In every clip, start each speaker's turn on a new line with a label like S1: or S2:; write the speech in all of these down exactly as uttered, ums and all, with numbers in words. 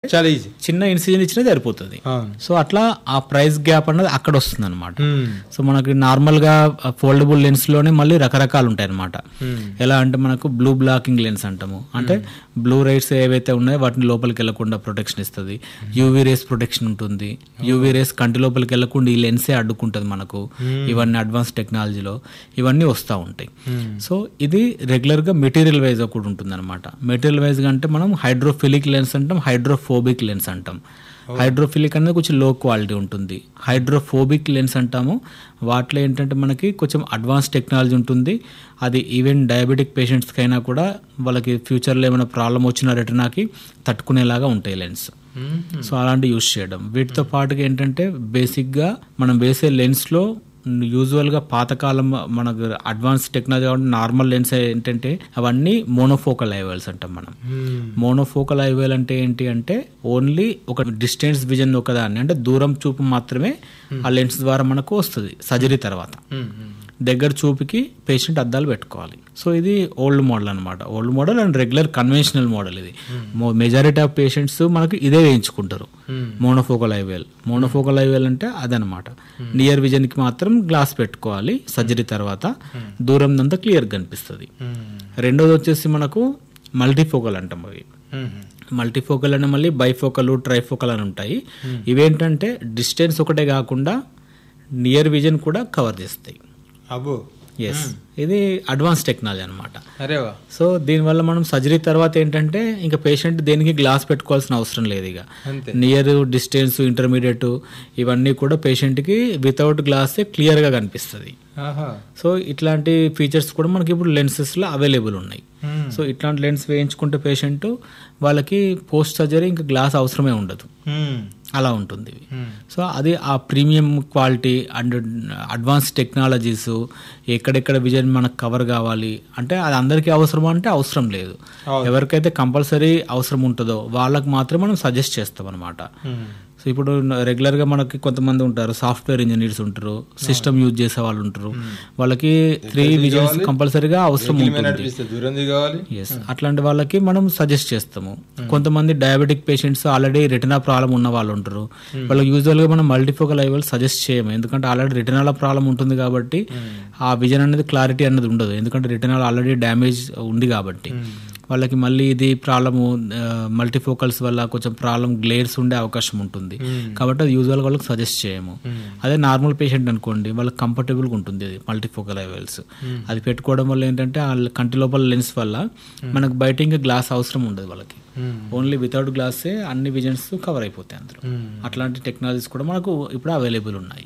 S1: చాలా ఈజీ,
S2: చిన్న ఇన్సిజన్ ఇచ్చినా సరిపోతుంది. సో అట్లా ఆ ప్రైస్ గ్యాప్ అన్నది అక్కడ వస్తుంది అనమాట. సో మనకి నార్మల్ గా ఫోల్డబుల్ లెన్స్ లోనే మళ్ళీ రకరకాలు ఉంటాయి అనమాట. ఎలా అంటే మనకు బ్లూ బ్లాకింగ్ లెన్స్ అంటాము, అంటే బ్లూ రైట్స్ ఏవైతే ఉన్నాయో వాటిని లోపలికి వెళ్లకుండా ప్రొటెక్షన్ ఇస్తుంది. యూవీ రేస్ ప్రొటెక్షన్ ఉంటుంది. యూవీ రేస్ కంటి లోపలికి వెళ్లకుండా ఈ లెన్సే అడ్డుకుంటుంది మనకు. ఇవన్నీ అడ్వాన్స్ టెక్నాలజీలో ఇవన్నీ వస్తూ ఉంటాయి. సో ఇది రెగ్యులర్ గా మెటీరియల్ వైజ్ కూడా ఉంటుంది అనమాట. మెటీరియల్ వైజ్ గా అంటే మనం హైడ్రోఫిలిక్ లెన్స్ అంటాం, హైడ్రోఫోబిక్ లెన్స్ అంటాం. హైడ్రోఫిలిక్ అనేది కొంచెం లో క్వాలిటీ ఉంటుంది. హైడ్రోఫోబిక్ లెన్స్ అంటాము, వాటిలో ఏంటంటే మనకి కొంచెం అడ్వాన్స్ టెక్నాలజీ ఉంటుంది. అది ఈవెన్ డయాబెటిక్ పేషెంట్స్కి అయినా కూడా వాళ్ళకి ఫ్యూచర్లో ఏమైనా ప్రాబ్లం వచ్చిన రెటినాకి తట్టుకునేలాగా ఉంటాయి లెన్స్. సో అలాంటి యూజ్ చేయడం. వీటితో పాటుగా ఏంటంటే బేసిక్గా మనం వేసే లెన్స్లో యూజువల్గా పాతకాలం మనకు అడ్వాన్స్ టెక్నాలజీ కాబట్టి నార్మల్ లెన్స్ ఏంటంటే అవన్నీ మోనోఫోకల్ ఐవేల్స్ అంటాం మనం. మోనోఫోకల్ ఐవేల్ అంటే ఏంటి అంటే ఓన్లీ ఒక డిస్టెన్స్ విజన్ ఒకదాన్ని, అంటే దూరం చూపు మాత్రమే ఆ లెన్స్ ద్వారా మనకు వస్తుంది సర్జరీ తర్వాత. దగ్గర చూపుకి పేషెంట్ అద్దాలు పెట్టుకోవాలి. సో ఇది ఓల్డ్ మోడల్ అనమాట. Old model and regular conventional model. ఇది మెజారిటీ ఆఫ్ పేషెంట్స్ మనకి ఇదే వేయించుకుంటారు, మోనోఫోకల్ ఐవేల్. మోనోఫోకల్ ఐవేల్ అంటే అదనమాట. నియర్ విజన్ కి మాత్రం గ్లాస్ పెట్టుకోవాలి సర్జరీ తర్వాత, దూరం అంతా క్లియర్ కనిపిస్తుంది. రెండోది వచ్చేసి మనకు మల్టీఫోకల్ అంటాం. అవి మల్టీఫోకల్ అంటే మళ్ళీ బైఫోకల్, ట్రైఫోకల్ అని ఉంటాయి. ఇవేంటంటే డిస్టెన్స్ ఒకటే కాకుండా నియర్ విజన్ కూడా కవర్ చేస్తాయి.
S1: అబ్బో,
S2: ఎస్, ఇది అడ్వాన్స్ టెక్నాలజీ అనమాట.
S1: అరేవా.
S2: సో దీనివల్ల మనం సర్జరీ తర్వాత ఏంటంటే ఇంకా పేషెంట్ దేనికి గ్లాస్ పెట్టుకోవాల్సిన అవసరం లేదు. ఇక నియర్, డిస్టెన్స్, ఇంటర్మీడియట్ ఇవన్నీ కూడా పేషెంట్కి వితౌట్ గ్లాసే క్లియర్గా కనిపిస్తుంది. సో ఇట్లాంటి ఫీచర్స్ కూడా మనకి ఇప్పుడు లెన్సెస్లో అవైలబుల్ ఉన్నాయి. సో ఇట్లాంటి లెన్స్ వేయించుకుంటే పేషెంట్ వాళ్ళకి పోస్ట్ సర్జరీ ఇంకా గ్లాస్ అవసరమే ఉండదు, అలా ఉంటుంది. సో అది ఆ premium quality and advance technologies, ఎక్కడెక్కడ విజన్ మనకు కవర్ కావాలి అంటే అది అందరికీ అవసరం అంటే అవసరం లేదు. ఎవరికైతే కంపల్సరీ అవసరం ఉంటుందో వాళ్ళకి మాత్రం మనం సజెస్ట్ చేస్తాం అనమాట. సో ఇప్పుడు రెగ్యులర్గా మనకి కొంతమంది ఉంటారు, సాఫ్ట్వేర్ ఇంజనీర్స్ ఉంటారు, సిస్టమ్ యూజ్ చేసే వాళ్ళు ఉంటారు, వాళ్ళకి త్రీ విజన్స్ కంపల్సరీగా అవసరం ఉంటుంది. ఎస్, అట్లాంటి వాళ్ళకి మనం సజెస్ట్ చేస్తాము. కొంతమంది diabetic patients already retina problem ఉన్న వాళ్ళు ఉంటారు, వాళ్ళకి యూజువల్గా మనం మల్టీఫోకల్ ఐవేల్ సజెస్ట్ చేయము. ఎందుకంటే ఆల్రెడీ రెటినాల ప్రాబ్లం ఉంటుంది కాబట్టి ఆ విజన్ అనేది క్లారిటీ అనేది ఉండదు, ఎందుకంటే రెటినాల్ ఆల్రెడీ డ్యామేజ్ ఉంది కాబట్టి. వాళ్ళకి మళ్ళీ ఇది ప్రాబ్లము మల్టీఫోకల్స్ వల్ల కొంచెం ప్రాబ్లం గ్లేర్స్ ఉండే అవకాశం ఉంటుంది కాబట్టి అది యూజువల్గా వాళ్ళకి సజెస్ట్ చేయము. అదే నార్మల్ పేషెంట్ అనుకోండి, వాళ్ళకి కంఫర్టబుల్గా ఉంటుంది అది మల్టీఫోకల్ ఐవేల్స్. అది పెట్టుకోవడం వల్ల ఏంటంటే ఆ కంటి లోపల లెన్స్ వల్ల మనకు బయట ఇంకా గ్లాస్ అవసరం ఉండదు వాళ్ళకి, ఓన్లీ వితౌట్ గ్లాసే అన్ని విజన్స్ కవర్ అయిపోతాయి అందులో. అట్లాంటి టెక్నాలజీస్ కూడా మనకు ఇప్పుడు అవైలబుల్ ఉన్నాయి.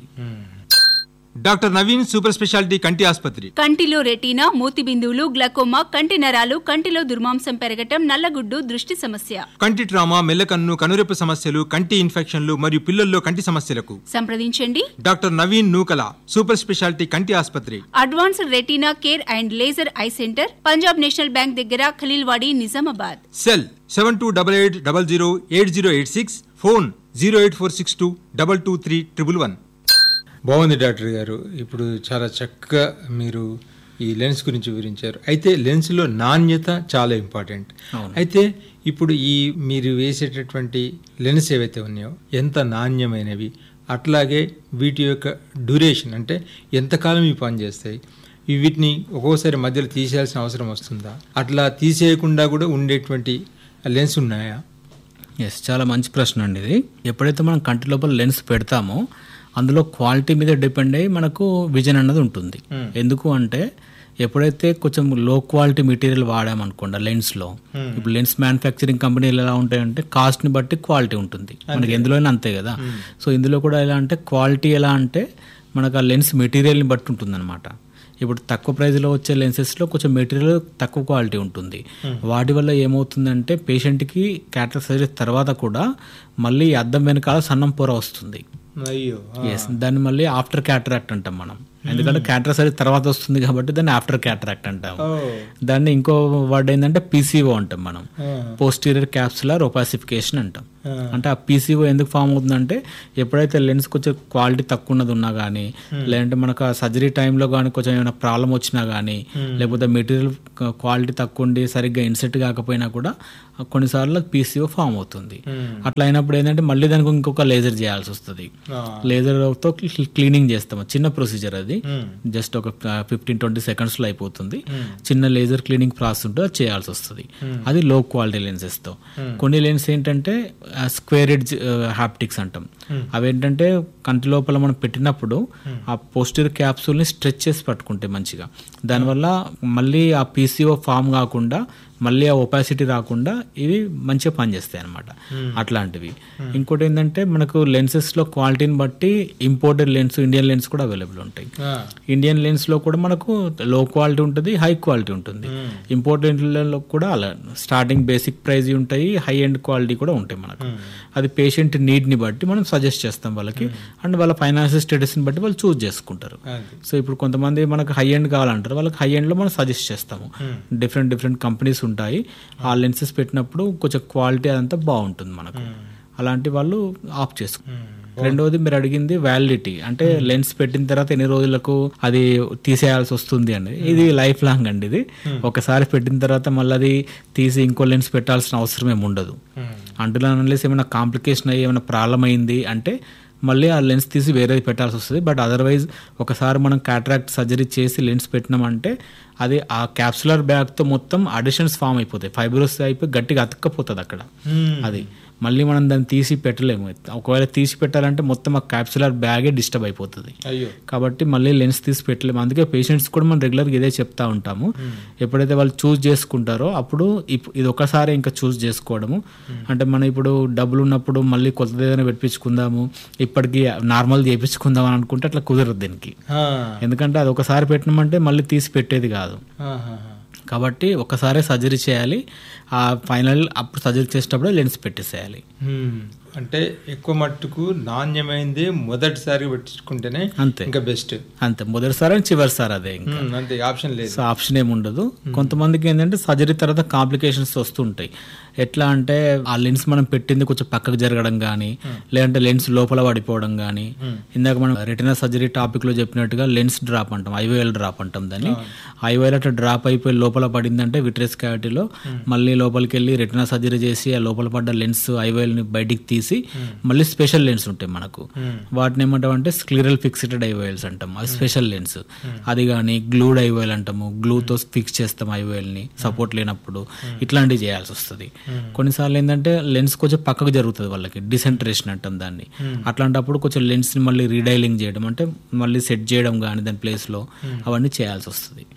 S1: డాక్టర్ నవీన్ సూపర్ స్పెషాలిటీ కంటి ఆసుపత్రి.
S3: కంటిలో రెటీనా, మూతి బిందువులు, గ్లకోమా, కంటి నరాలు, కంటిలో దుర్మాంసం పెరగటం, నల్లగుడ్డు, దృష్టి సమస్య,
S1: కంటి ట్రామా, మెల్లకన్ను, కనురెప్ప సమస్యలు, కంటి ఇన్ఫెక్షన్లు మరియు పిల్లల్లో కంటి సమస్యలకు
S3: సంప్రదించండి
S1: డాక్టర్ నవీన్ నూకల సూపర్ స్పెషాలిటీ కంటి ఆసుపత్రి.
S3: Advanced retina care and laser eye centre, Punjab national bank దగ్గర, Khaleelwadi, Nizamabad.
S1: Cell seven two double eight double zero eight zero eight six, phone zero eight four six two double two three triple one. బాగుంది doctor గారు, ఇప్పుడు చాలా చక్కగా మీరు ఈ lens గురించి వివరించారు. అయితే లెన్స్లో నాణ్యత చాలా ఇంపార్టెంట్. అయితే ఇప్పుడు ఈ మీరు వేసేటటువంటి లెన్స్ ఏవైతే ఉన్నాయో ఎంత నాణ్యమైనవి, అట్లాగే వీటి యొక్క డ్యూరేషన్ అంటే ఎంతకాలం ఇవి పనిచేస్తాయి, వీటిని ఒక్కోసారి మధ్యలో తీసేయాల్సిన అవసరం వస్తుందా, అట్లా తీసేయకుండా కూడా ఉండేటువంటి లెన్స్ ఉన్నాయా?
S2: ఎస్, చాలా మంచి ప్రశ్న అండి ఇది. ఎప్పుడైతే మనం కంటి లోపల లెన్స్ పెడతామో అందులో క్వాలిటీ మీద డిపెండ్ అయ్యి మనకు విజన్ అన్నది ఉంటుంది. ఎందుకు అంటే ఎప్పుడైతే కొంచెం లో క్వాలిటీ మెటీరియల్ వాడామనుకోండి లెన్స్లో, ఇప్పుడు లెన్స్ మ్యానుఫ్యాక్చరింగ్ కంపెనీలు ఎలా ఉంటాయంటే కాస్ట్ని బట్టి క్వాలిటీ ఉంటుంది, మనకి ఎందులోనే అంతే కదా. సో ఇందులో కూడా ఎలా అంటే క్వాలిటీ ఎలా అంటే మనకు ఆ లెన్స్ మెటీరియల్ని బట్టి ఉంటుంది అనమాట. ఇప్పుడు తక్కువ ప్రైజ్లో వచ్చే లెన్సెస్లో కొంచెం మెటీరియల్ తక్కువ క్వాలిటీ ఉంటుంది. వాటి వల్ల ఏమవుతుందంటే పేషెంట్కి క్యాటరాక్ట్ సర్జరీ తర్వాత కూడా మళ్ళీ అద్దం వెనకాల సన్నం పొర వస్తుంది. ఎస్, దాన్ని మళ్ళీ ఆఫ్టర్ క్యాటరాక్ట్ అంటాం మనం. ఎందుకంటే క్యాటరాక్ట్ సర్జరీ తర్వాత వస్తుంది కాబట్టి దాన్ని ఆఫ్టర్ క్యాటరాక్ట్ అంటాం. దాన్ని ఇంకో వర్డ్ ఏంటంటే పీసీఓ అంటాం మనం, పోస్టీరియర్ క్యాప్సులర్ ఒపాసిఫికేషన్ అంటాం. అంటే ఆ పీసీఓ ఎందుకు ఫామ్ అవుతుందంటే ఎప్పుడైతే లెన్స్ కొంచెం క్వాలిటీ తక్కువ ఉన్నది ఉన్నా కానీ, లేదంటే మనకు ఆ సర్జరీ టైంలో కానీ కొంచెం ఏమైనా ప్రాబ్లం వచ్చినా కానీ, లేకపోతే మెటీరియల్ క్వాలిటీ తక్కువ ఉండి సరిగ్గా ఇన్సెట్ కాకపోయినా కూడా కొన్నిసార్లు పీసీఓ ఫామ్ అవుతుంది. అట్లా అయినప్పుడు ఏంటంటే మళ్ళీ దానికి ఇంకొక లేజర్ చేయాల్సి వస్తుంది. లేజర్తో క్లీనింగ్ చేస్తాం, చిన్న ప్రొసీజర్ అది, జస్ట్ ఒక ఫిఫ్టీన్ ట్వంటీ సెకండ్స్ లో అయిపోతుంది. చిన్న లేజర్ క్లీనింగ్ ప్రాసెస్ ఉంటుంది, అది చేయాల్సి వస్తుంది. అది లో క్వాలిటీ లెన్సెస్ తో. కొన్ని లెన్స్ ఏంటంటే స్క్వేర్ ఎడ్జ్ హ్యాప్టిక్స్ అంటాం. అవేంటంటే కంటి లోపల మనం పెట్టినప్పుడు ఆ పోస్టీరియర్ క్యాప్సూల్ ని స్ట్రెచ్ చేసి పట్టుకుంటే మంచిగా, దానివల్ల మళ్ళీ ఆ పీసీఓ ఫామ్ కాకుండా మళ్ళీ ఆ ఒపాసిటీ రాకుండా ఇవి మంచిగా పనిచేస్తాయి అనమాట. అట్లాంటివి. ఇంకోటి ఏంటంటే మనకు లెన్సెస్ లో క్వాలిటీని బట్టి ఇంపోర్టెడ్ లెన్స్, ఇండియన్ లెన్స్ కూడా అవైలబుల్ ఉంటాయి. ఇండియన్ లెన్స్ లో కూడా మనకు లో క్వాలిటీ ఉంటుంది, హై క్వాలిటీ ఉంటుంది. ఇంపోర్టెడ్ లో కూడా అలా స్టార్టింగ్ బేసిక్ ప్రైజ్ ఉంటాయి, హై ఎండ్ క్వాలిటీ కూడా ఉంటాయి మనకు. అది పేషెంట్ నీడ్ ని బట్టి మనం సజెస్ట్ చేస్తాం వాళ్ళకి, అండ్ వాళ్ళ ఫైనాన్షియల్ స్టేటస్ ని బట్టి వాళ్ళు చూస్ చేసుకుంటారు. సో ఇప్పుడు కొంతమంది మనకు హై ఎండ్ కావాలంటారు, వాళ్ళకి హై ఎండ్ లో మనం సజెస్ట్ చేస్తాము. డిఫరెంట్ డిఫరెంట్ కంపెనీస్ ఉంటాయి, ఆ లెన్సెస్ పెట్టినప్పుడు కొంచెం క్వాలిటీ అదంతా బాగుంటుంది మనకు. అలాంటి వాళ్ళు ఆఫ్ చేసుకుంటారు. రెండోది మీరు అడిగింది వ్యాలిడిటీ, అంటే లెన్స్ పెట్టిన తర్వాత ఎన్ని రోజులకు అది తీసేయాల్సి వస్తుంది అని. ఇది లైఫ్ లాంగ్ అండి. ఇది ఒకసారి పెట్టిన తర్వాత మళ్ళీ అది తీసి ఇంకో లెన్స్ పెట్టాల్సిన అవసరం ఏమి ఉండదు. అంటున్నా ఏమైనా కాంప్లికేషన్ అయ్యి ఏమైనా ప్రాబ్లం అయింది అంటే మళ్ళీ ఆ లెన్స్ తీసి వేరేది పెట్టాల్సి వస్తుంది. బట్ అదర్వైజ్ ఒకసారి మనం క్యాటరాక్ట్ సర్జరీ చేసి లెన్స్ పెట్టినామంటే అది ఆ క్యాప్సులర్ బ్యాగ్తో మొత్తం అడిషన్స్ ఫామ్ అయిపోతాయి, ఫైబ్రోస్ అయిపోయి గట్టిగా అతుక్కపోతుంది అక్కడ. అది మళ్ళీ మనం దాన్ని తీసి పెట్టలేము. ఒకవేళ తీసి పెట్టాలంటే మొత్తం ఆ క్యాప్సులర్ బ్యాగే డిస్టర్బ్ అయిపోతుంది. కాబట్టి మళ్ళీ లెన్స్ తీసి పెట్టలేము. అందుకే పేషెంట్స్ కూడా మనం రెగ్యులర్గా ఇదే చెప్తా ఉంటాము. ఎప్పుడైతే వాళ్ళు చూస్ చేసుకుంటారో అప్పుడు ఇది ఒకసారి ఇంకా చూస్ చేసుకోవడము. అంటే మనం ఇప్పుడు డబ్బులు ఉన్నప్పుడు మళ్ళీ కొత్తది ఏదైనా పెట్టించుకుందాము, ఇప్పటికీ నార్మల్ చేయించుకుందాం అని అనుకుంటే అట్లా కుదరదు దీనికి. ఎందుకంటే అది ఒకసారి పెట్టినామంటే మళ్ళీ తీసి పెట్టేది కాదు. కాబట్టి ఒకసారి సర్జరీ చేయాలి, ఆ ఫైనల్ అప్పుడు సర్జరీ చేసేటప్పుడు లెన్స్ పెట్టేసేయాలి.
S1: అంటే ఎక్కువ మట్టుకు నాణ్యమైంది మొదటిసారి పెట్టించుకుంటేనే అంతే, ఇంకా బెస్ట్.
S2: అంతే, మొదటిసారి చివరిసారి అదే, ఇంకా
S1: అంతే, ఆప్షన్ లేదు.
S2: ఆప్షన్ ఏమి ఉండదు. కొంతమందికి ఏంటంటే సర్జరీ తర్వాత కాంప్లికేషన్స్ వస్తుంటాయి. ఎట్లా అంటే ఆ లెన్స్ మనం పెట్టింది కొంచెం పక్కకు జరగడం కానీ, లేదంటే లెన్స్ లోపల పడిపోవడం కానీ, ఇందాక మనం రెటినా సర్జరీ టాపిక్ లో చెప్పినట్టుగా లెన్స్ డ్రాప్ అంటాం, ఐవైఎల్ డ్రాప్ అంటాం దాన్ని. ఐవైఎల్ అట్లా డ్రాప్ అయిపోయి లోపల పడిందంటే విట్రస్ క్యావిటీలో మళ్ళీ లోపలికి వెళ్ళి రెటినా సర్జరీ చేసి ఆ లోపల పడ్డ లెన్స్ ఐవైఎల్ ని బయటికి తీసి మళ్ళీ స్పెషల్ లెన్స్ ఉంటాయి మనకు. వాటిని ఏమంటాం అంటే స్క్లీరల్ ఫిక్స్డ్ ఐవైఎల్స్ అంటాం, అది స్పెషల్ లెన్స్. అది కానీ గ్లూడ్ ఐవైఎల్ అంటాము, గ్లూతో ఫిక్స్ చేస్తాం ఐవైఎల్ ని సపోర్ట్ లేనప్పుడు. ఇట్లాంటివి చేయాల్సి వస్తుంది. కొన్నిసార్లు ఏంటంటే లెన్స్ కొంచెం పక్కకు జరుగుతుంది వాళ్ళకి, డిసెంట్రేషన్ అంటాం దాన్ని. అట్లాంటప్పుడు కొంచెం లెన్స్ ని మళ్ళీ రీడైలింగ్ చేయడం, అంటే మళ్ళీ సెట్ చేయడం కానీ దాని ప్లేస్ లో అవన్నీ చేయాల్సి వస్తుంది.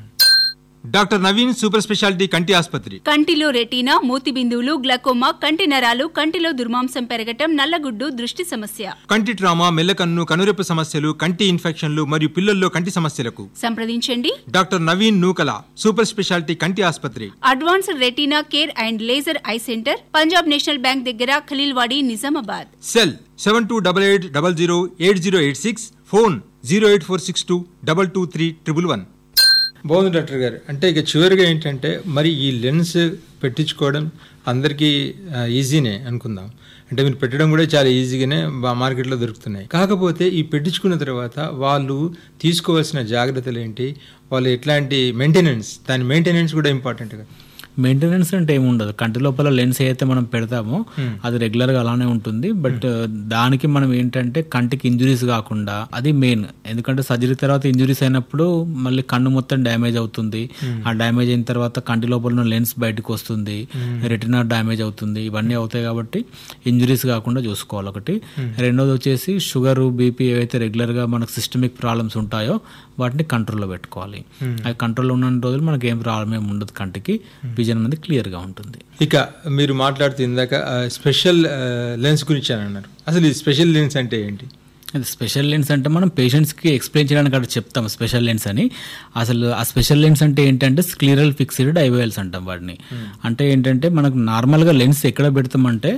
S1: డాక్టర్ నవీన్ సూపర్ స్పెషాలిటీ కంటి ఆసుపత్రి.
S3: కంటిలో రెటీనా, మూతి బిందువులు, గ్లకోమా, కంటి నరాలు, కంటిలో దుర్మాంసం పెరగటం, నల్లగుడ్డు, దృష్టి సమస్య,
S1: కంటి ట్రామా, మెల్లకన్ను, కనురెప్ప సమస్యలు, కంటి ఇన్ఫెక్షన్లు మరియు పిల్లల్లో కంటి సమస్యలకు
S3: సంప్రదించండి
S1: డాక్టర్ నవీన్ నూకల సూపర్ స్పెషాలిటీ కంటి ఆసుపత్రి.
S3: Advanced retina care and laser eye centre, Punjab national bank దగ్గర, Khaleelwadi, Nizamabad.
S1: Cell seven two double eight double zero eight zero eight six, phone zero eight four six two double two three triple one. బాగుంది doctor గారు. అంటే ఇక చివరిగా ఏంటంటే మరి ఈ lens పెట్టించుకోవడం అందరికీ ఈజీనే అనుకుందాం. అంటే మీరు పెట్టడం కూడా చాలా ఈజీగానే మార్కెట్లో దొరుకుతున్నాయి. కాకపోతే ఈ పెట్టించుకున్న తర్వాత వాళ్ళు తీసుకోవాల్సిన జాగ్రత్తలు ఏంటి, వాళ్ళు ఎట్లాంటి మెయింటెనెన్స్, దాని మెయింటెనెన్స్ కూడా ఇంపార్టెంట్ కదా.
S2: మెయింటెనెన్స్ అంటే ఏమి ఉండదు. కంటి లోపల లెన్స్ ఏదైతే మనం పెడతామో అది రెగ్యులర్ గా అలానే ఉంటుంది. బట్ దానికి మనం ఏంటంటే కంటికి ఇంజురీస్ కాకుండా, అది మెయిన్. ఎందుకంటే సర్జరీ తర్వాత ఇంజురీస్ అయినప్పుడు మళ్ళీ కన్ను మొత్తం డ్యామేజ్ అవుతుంది. ఆ డ్యామేజ్ అయిన తర్వాత కంటి లోపల లెన్స్ బయటకు వస్తుంది, రెటినా డ్యామేజ్ అవుతుంది, ఇవన్నీ అవుతాయి. కాబట్టి ఇంజురీస్ కాకుండా చూసుకోవాలి ఒకటి. రెండోది వచ్చేసి షుగర్, బీపీ ఏవైతే రెగ్యులర్ గా మనకు సిస్టమిక్ ప్రాబ్లమ్స్ ఉంటాయో వాటిని కంట్రోల్లో పెట్టుకోవాలి. అవి కంట్రోల్లో ఉన్న రోజులు మనకి ఏం ప్రాబ్లం ఏమి ఉండదు, కంటికి విజన్ అనేది క్లియర్ గా ఉంటుంది.
S1: ఇక మీరు మాట్లాడుతూ ఇందాక స్పెషల్ లెన్స్ గురించి అని అన్నారు. అసలు ఈ స్పెషల్ లెన్స్ అంటే ఏంటి?
S2: అది స్పెషల్ లెన్స్ అంటే మనం పేషెంట్స్కి ఎక్స్ప్లెయిన్ చేయడానికి అక్కడ చెప్తాం స్పెషల్ లెన్స్ అని. అసలు ఆ స్పెషల్ లెన్స్ అంటే ఏంటంటే స్క్లీరల్ ఫిక్స్డ్ ఐవైఎల్స్ అంటాం వాటిని. అంటే ఏంటంటే మనకు నార్మల్గా లెన్స్ ఎక్కడ పెడతామంటే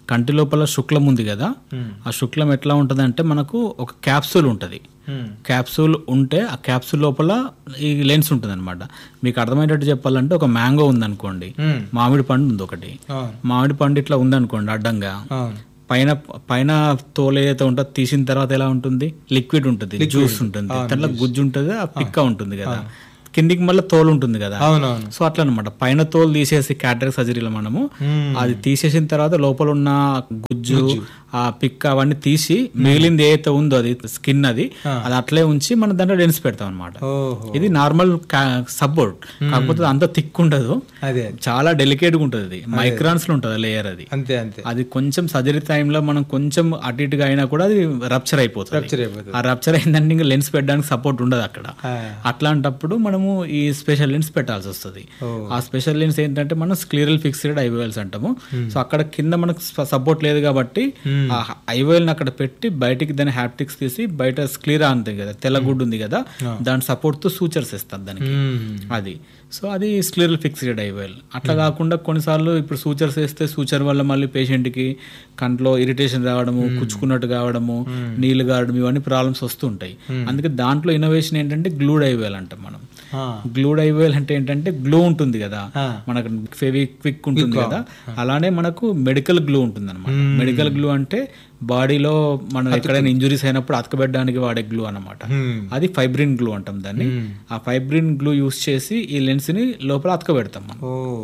S2: కంటి లోపల శుక్లం ఉంది కదా, ఆ శుక్లం ఎట్లా ఉంటుంది అంటే మనకు ఒక క్యాప్సూల్ ఉంటుంది. క్యాప్సూల్ ఉంటే ఆ క్యాప్సూల్ లోపల ఈ లెన్స్ ఉంటుంది అనమాట. మీకు అర్థమయ్యేటట్టు చెప్పాలంటే ఒక మ్యాంగో ఉందనుకోండి, మామిడి పండు ఉంది ఒకటి, మామిడి పండు ఇట్లా ఉందనుకోండి అడ్డంగా, పైన పైన తోలు ఏదైతే ఉంటుందో తీసిన తర్వాత ఎలా ఉంటుంది, లిక్విడ్ ఉంటుంది, జ్యూస్ ఉంటుంది, దాంట్లో గుజ్జు ఉంటుంది, ఆ పిక్క ఉంటుంది కదా, కిందికి మళ్ళీ తోలు ఉంటుంది కదా. సో అట్లా అనమాట. పైన తోలు తీసేసి క్యాటరాక్ట్ సర్జరీలో మనము అది తీసేసిన తర్వాత లోపల ఉన్న గుజ్జు, ఆ పిక్ అవన్నీ తీసి మిగిలింది ఏదైతే ఉందో అది స్కిన్ అది అది అట్లే ఉంచి మనం దాంట్లో లెన్స్ పెడతాం అనమాట. ఇది నార్మల్ సపోర్ట్, కాకపోతే అంత థిక్ ఉండదు, చాలా డెలికేట్ గా ఉంటుంది, అది మైక్రాన్స్ లో ఉంటుంది లేయర్. అది అది కొంచెం సర్జరీ టైంలో మనం కొంచెం అటు ఇటుగా అయినా కూడా అది రప్చర్ అయిపోతుంది. ఆ రప్చర్ అయిందంటే ఇంకా లెన్స్ పెట్టడానికి సపోర్ట్ ఉండదు అక్కడ. అట్లాంటప్పుడు మనము ఈ స్పెషల్ లెన్స్ పెట్టాల్సి వస్తుంది. ఆ స్పెషల్ లెన్స్ ఏంటంటే మనం స్క్లీరల్ ఫిక్స్డ్ ఐఓఎల్స్ అంటాము. సో అక్కడ కింద మనకు సపోర్ట్ లేదు కాబట్టి ఆ ఐఓఎల్ ని అక్కడ పెట్టి బయటికి దాని హ్యాప్టిక్స్ తీసి బయట స్క్లీరా ఉంటుంది కదా, తెల్లగుడ్డు ఉంది కదా, దాని సపోర్ట్ తో సూచర్స్ ఇస్తారు దానికి. అది సో అది స్క్లీరల్ ఫిక్స్డ్ ఐఓఎల్. అట్లా కాకుండా కొన్నిసార్లు ఇప్పుడు సూచర్స్ వేస్తే సూచర్ వల్ల మళ్ళీ పేషెంట్ కి కంట్లో ఇరిటేషన్ రావడము, కుచ్చుకున్నట్టు కావడము, నీళ్లు కావడం, ఇవన్నీ ప్రాబ్లమ్స్ వస్తుంటాయి. అందుకే దాంట్లో ఇన్నోవేషన్ ఏంటంటే గ్లూడ్ ఐఓఎల్ అంటాం మనం. గ్లూడ్ ఐఓఎల్ అంటే ఏంటంటే గ్లూ ఉంటుంది కదా, మనకు ఫెవిక్విక్ ఉంటుంది కదా, అలానే మనకు మెడికల్ గ్లూ ఉంటుంది అనమాట. మెడికల్ గ్లూ అంటే బాడీలో మనం ఎక్కడైనా ఇంజురీస్ అయినప్పుడు అతకబెట్టడానికి వాడే గ్లూ అనమాట. అది ఫైబ్రిన్ గ్లూ అంటాం దాన్ని. ఆ ఫైబ్రిన్ గ్లూ యూస్ చేసి ఈ లెన్స్ ని లోపల అతకబెడతాం మనం.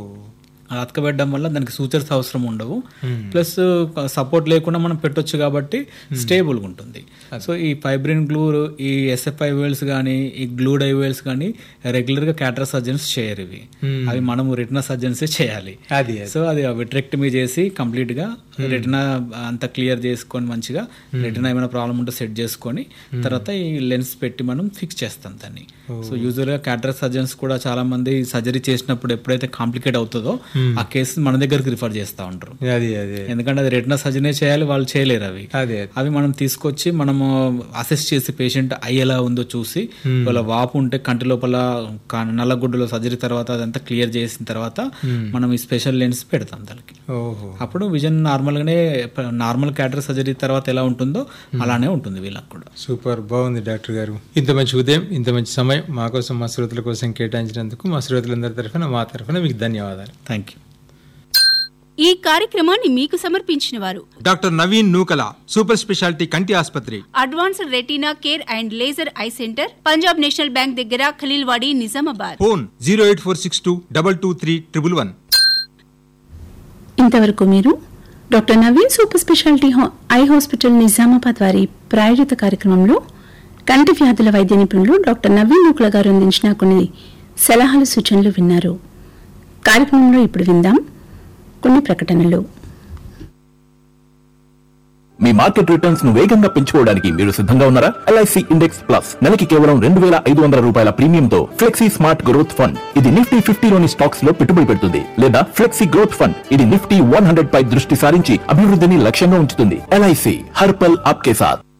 S2: అది అతకబెట్టడం వల్ల దానికి సూచర్స్ అవసరం ఉండవు, ప్లస్ సపోర్ట్ లేకుండా మనం పెట్టొచ్చు కాబట్టి స్టేబుల్గా ఉంటుంది. సో ఈ ఫైబ్రిన్ గ్లూ, ఈ ఎస్ఎఫ్ ఐఓఎల్స్ కానీ ఈ గ్లూడ్ ఐఓఎల్స్ కానీ రెగ్యులర్ గా క్యాటరాక్ట్ సర్జన్స్ చేయరు. ఇవి అవి మనము రెటినా సర్జన్సే చేయాలి. సో అది విట్రెక్టమీ చేసి కంప్లీట్ గా రెటినా అంతా క్లియర్ చేసుకొని మంచిగా రెటినా ఏమైనా ప్రాబ్లం ఉంటే సెట్ చేసుకొని తర్వాత ఈ లెన్స్ పెట్టి మనం ఫిక్స్ చేస్తాం దాన్ని. సో యూజువల్ గా క్యాటరాక్ట్ సర్జన్స్ కూడా చాలా మంది సర్జరీ చేసినప్పుడు ఎప్పుడైతే కాంప్లికేట్ అవుతుందో ఆ కేసు మన దగ్గరికి రిఫర్ చేస్తా ఉంటారు. ఎందుకంటే అది రెటినా సర్జరీ చేయాలి, వాళ్ళు చేయలేరు. అవి అవి మనం తీసుకొచ్చి మనము అసెస్ చేసి పేషెంట్ ఐ ఎలా ఉందో చూసి, వాళ్ళ వాపు ఉంటే కంటి లోపల నల్లగుడ్డలో సర్జరీ తర్వాత అదంతా క్లియర్ చేసిన తర్వాత మనం ఈ స్పెషల్ లెన్స్ పెడతాం దానికి. అప్పుడు విజన్ నార్మల్ గానే నార్మల్ క్యాటరాక్ట్ సర్జరీ తర్వాత ఎలా ఉంటుందో అలానే ఉంటుంది వీళ్ళకి కూడా.
S1: సూపర్, బాగుంది డాక్టర్ గారు. ఇంత మంచి ఉదయం, ఇంత మంచి సమయం మా కోసం, మా శ్రోతల కోసం కేటాయించినందుకు మా శ్రోతలందరి తరఫున మా తరఫున మీకు ధన్యవాదాలు.
S2: Thank you.
S3: ఈ కార్యక్రమాన్ని మీకు సమర్పించిన వారు
S1: డాక్టర్ నవీన్ నూకల, సూపర్ స్పెషాలిటీ కంటి ఆసుపత్రి,
S3: advanced retina care and laser eye centre, Punjab national bank దగ్గర, Khaleelwadi, Nizamabad.
S1: Phone zero eight four six two double two three triple one.
S4: ఇంతవరకు మీరు doctor Naveen super speciality eye hospital Nizamabad వారి ప్రాయోజిత కార్యక్రమంలో కంటి వ్యాధుల వైద్య నిపుణులు డాక్టర్ నవీన్ నూకల గారు అందించిన కొన్ని సలహాలు, సూచనలు విన్నారు. కార్యక్రమంలో ఇప్పుడు విందాం కొన్ని ప్రకటనలు.
S5: మీ మార్కెట్ రిటర్న్స్ ను వేగంగా పెంచుకోవడానికి మీరు సిద్ధంగా ఉన్నారా? ఎల్ఐసి ఇండెక్స్ ప్లస్ నెలకి కేవలం రెండు వేల ఐదు వందల రూపాయల ప్రీమియంతో ఫ్లెక్సీ స్మార్ట్ గ్రోత్ ఫండ్. ఇది నిఫ్టీ ఫిఫ్టీలోని స్టాక్స్ లో పెట్టుబడి పెడుతుంది. లేదా ఫ్లెక్సీ గ్రోత్ ఫండ్, ఇది నిఫ్టీ వన్ హండ్రెడ్ పై దృష్టి సారించి అభివృద్ధిని లక్ష్యంగా ఉంచుతుంది. ఎల్ఐసి హర్ పల్ ఆప్కే సాథ్.